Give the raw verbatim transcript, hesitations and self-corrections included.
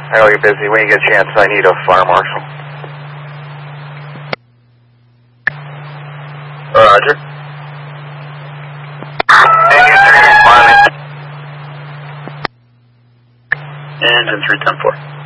I know you're busy. When you get a chance, I need a fire marshal. Roger. Engine three ten four.